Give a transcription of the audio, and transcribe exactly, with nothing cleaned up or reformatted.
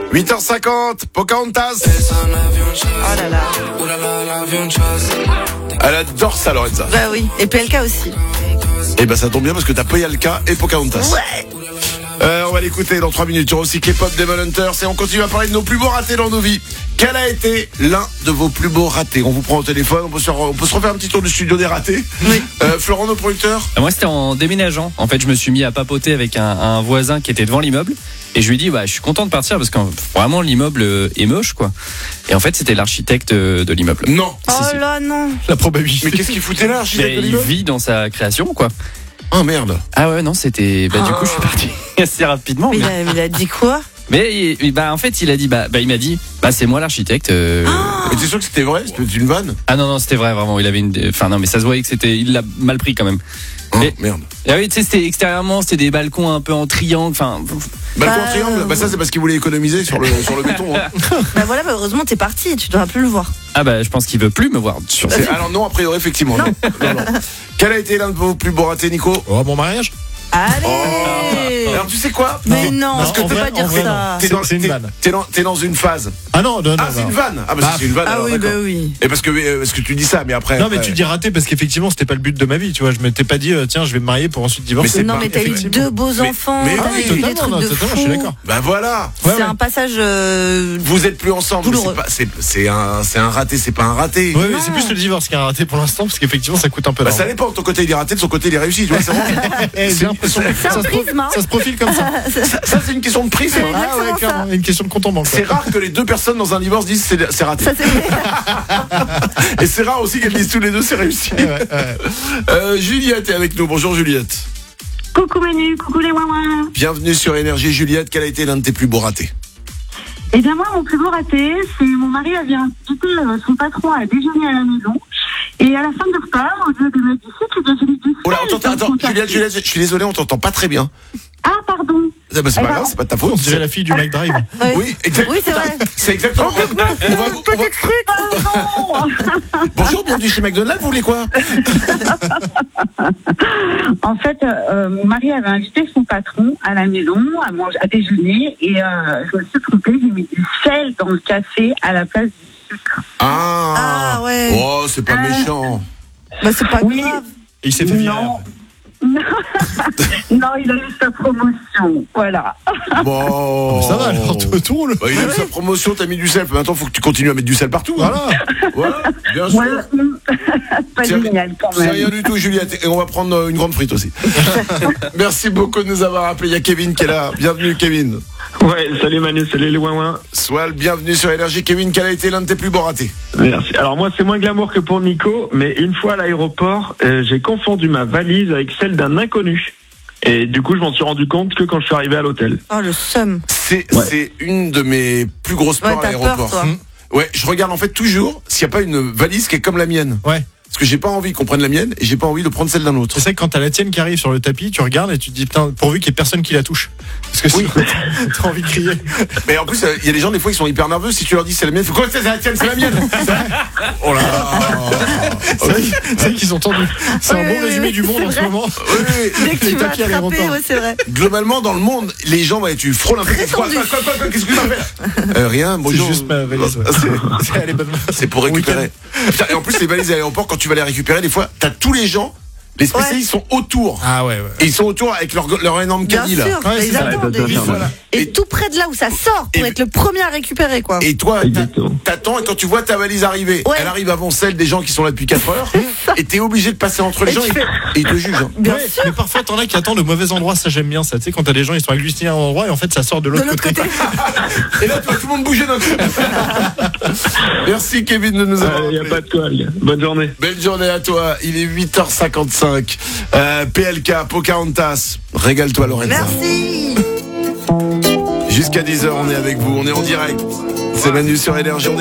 huit heures cinquante, Pocahontas. Oh là là. Elle adore ça, Lorenza. Bah oui, et P L K aussi. Et bah ça tombe bien parce que t'as P L K et Pocahontas. Ouais. Euh, on va l'écouter dans trois minutes. Tu auras aussi K-pop Demon Hunters et on continue à parler de nos plus beaux ratés dans nos vies. Quel a été l'un de vos plus beaux ratés? On vous prend au téléphone, on peut, se, on peut se refaire un petit tour du studio des ratés. Oui. Euh, Florent, nos producteurs. Moi, c'était en déménageant. En fait, je me suis mis à papoter avec un, un voisin qui était devant l'immeuble. Et je lui ai dit, bah, je suis content de partir parce que vraiment, l'immeuble est moche, quoi. Et en fait, c'était l'architecte de, de l'immeuble. Non. Oh Si, si. là non. La probabilité. Mais qu'est-ce qu'il foutait là, l'architecte Mais de il l'immeuble? vit dans sa création, quoi. Oh merde. Ah ouais, non, c'était. Bah, du coup, je suis parti assez rapidement. Mais il Mais, a, il a dit quoi? mais il- bah, en fait, il a dit, bah, bah, il m'a dit, bah, c'est moi l'architecte. euh, Mais t'es sûr que c'était vrai? C'était une vanne? Ah non, non, c'était vrai, vraiment. Il avait une. Enfin, non, mais ça se voyait que c'était. Il l'a mal pris quand même. Oh Et- merde. Ah oui, tu sais, c'était extérieurement, c'était des balcons un peu en triangle. Enfin, Balcon Bah, triangle. Bah ça c'est parce qu'il voulait économiser sur le sur le béton. Hein. Bah voilà, bah heureusement t'es parti, tu devras plus le voir. ah bah, je pense qu'il veut plus me voir sur C'est- Alors non, a priori effectivement. Non. Non, non. Quel a été l'un de vos plus beaux ratés, Nico? Oh, mon mariage. Allez. Alors tu sais quoi? Mais non, Parce tu que peux t'es- pas dire en vrai, ça. T'es dans, c'est une t'es- vanne. t'es dans, t'es dans une phase. Ah non, non, non. Ah c'est non. une vanne. Ah bah, Bah, c'est une vanne. Ah alors, oui, d'accord. bah oui. Et parce que euh, parce que tu dis ça, mais après. Non, mais après- tu dis raté parce qu'effectivement, c'était pas le but de ma vie, tu vois. Je m'étais pas dit, euh, tiens, je vais me marier pour ensuite Mais divorcer. c'est Non, pas- mais t'as eu effectivement. deux beaux Mais- enfants, mais t'as oui, vécu des totalement, trucs non, de totalement, fou. je suis d'accord. Bah voilà. Ouais, C'est ouais. un passage. euh, Vous êtes plus ensemble. mais Douloureux. C'est pas, c'est, c'est un, c'est un raté. C'est pas un raté. Ouais, mais c'est plus le divorce qui a raté pour l'instant parce qu'effectivement, ça coûte un peu Bah d'argent. ça dépend. De ton côté il est raté, de son côté il est réussi. Tu vois, c'est vraiment- Eh, c'est- j'ai l'impression que C'est un ça, se pro- prisme, hein. ça se profile comme ça. ça, ça, c'est une question de prix. C'est, C'est- Ah ouais, exactement clairement, une question de compte en banque. c'est quoi. rare que les deux personnes dans un divorce disent c'est, c'est raté. Ça c'est. Et c'est rare aussi qu'elles disent tous les deux c'est réussi. Ouais, ouais, ouais. Euh, Juliette est avec nous. Bonjour Juliette. Coucou Manu, coucou les ouin. Bienvenue sur Énergie. Juliette, quel a été l'un de tes plus beaux ratés? Eh bien moi, mon plus beau raté, c'est mon mari avait invité euh, son patron à déjeuner à la maison. Et à la fin du repas, au lieu de mettre du sucre, il a mis du Oh là, sel attends, dans attends, son Juliette, café. Juliette, je suis désolé, on t'entend pas très bien. Ah, pardon. Ah bah, c'est Eh pas ben, grave, c'est pas de ta faute. On dirait la fille du Mike Drive. Ouais. Oui, exactement. Oui, c'est vrai. C'est exactement. On va- on va- Petit truc. Pardon. Bonjour, bienvenue chez McDonald's, vous voulez quoi? En fait, euh, mon mari avait invité son patron à la maison à manger, à déjeuner. Et euh, je me suis trompée, j'ai mis du sel dans le café à la place du sucre. Ah, Ah, ouais. Oh, c'est pas Euh, méchant. Bah c'est pas Oui. grave. Et il s'est fait virer. Non. Non, il a eu sa promotion. Voilà. Bon. Ça va, alors, tout tout roule. Bah, il a eu sa promotion, t'as mis du sel. Maintenant, faut que tu continues à mettre du sel partout. hein. Voilà. Voilà, bien sûr. Ouais, pas C'est- génial quand C'est même. rien du tout, Juliette. Et on va prendre euh, une grande frite aussi. Merci beaucoup de nous avoir appelé. Il y a Kevin qui est là. Bienvenue, Kevin. Ouais, salut Manu, salut les ouin. Swal, bienvenue sur Énergie. Kevin, quel a été l'un de tes plus beaux ratés? Merci. Alors moi, c'est moins glamour que pour Nico, mais une fois à l'aéroport, euh, j'ai confondu ma valise avec celle d'un inconnu. Et du coup, je m'en suis rendu compte que quand je suis arrivé à l'hôtel. Oh le seum. C'est, Ouais. c'est une de mes plus grosses Ouais, peurs à t'as peur, l'aéroport. toi. Ouais, je regarde en fait toujours s'il n'y a pas une valise qui est comme la mienne. Ouais. Parce que j'ai pas envie qu'on prenne la mienne et j'ai pas envie de prendre celle d'un autre. C'est ça que quand t'as la tienne qui arrive sur le tapis, tu regardes et tu te dis, putain, pourvu qu'il y ait personne qui la touche. Parce que Oui. sinon, t'as envie de crier. Mais en plus, il y a des gens, des fois, ils sont hyper nerveux. Si tu leur dis c'est la mienne, faut quoi, c'est la tienne, c'est la mienne. Oh là là. C'est vrai, c'est vrai qu'ils ont tendu. C'est Oui, un oui, bon oui, résumé oui, du monde c'est en ce vrai. moment. Oui, oui. Dès que Les tu vas tapis à attraper, l'aéroport. ouais, c'est vrai. Globalement, dans le monde, les gens, ouais, tu frôles un peu. Très Quoi, tendu. quoi, quoi, quoi, quoi, qu'est-ce que tu vas faire? euh, Rien, C'est bonjour. juste ma valise. ouais. C'est- C'est elle est bonne. C'est pour récupérer. Putain, et en plus, les valises à l'aéroport, quand tu vas les récupérer, des fois, t'as tous les gens, les spécialistes sont autour. Ah ouais, ouais. Et ils sont autour avec leur, leur énorme Bien caddie, sûr, là. Ouais, mais c'est ils ça, attendent. ouais, et- ça, ça, Voilà. Et Et, tout près de là où ça sort pour Et- être le premier à récupérer quoi. et toi, t'a- Exactement. t'attends et quand tu vois ta valise arriver, Ouais. elle arrive avant celle des gens qui sont là depuis quatre heures, et t'es obligé de passer entre les Et gens tu et, fais- et ils te jugent. hein. Bien Ouais, sûr. mais parfois t'en as qui attendent au mauvais endroit, ça j'aime bien ça. Tu sais, quand t'as des gens ils sont agglutinés à un endroit et en fait ça sort de De l'autre l'autre côté. côté. Et là, tu vois tout le monde bouger d'un coup. Merci Kevin de nous avoir Il n'y a appelés. pas de quoi, les gars. Bonne journée. Belle journée à toi, il est huit heures cinquante-cinq. Euh, P L K, Pocahontas, régale-toi Lorenza. Merci. Jusqu'à dix heures, on est avec vous, on est en direct. C'est Manu sur Énergie.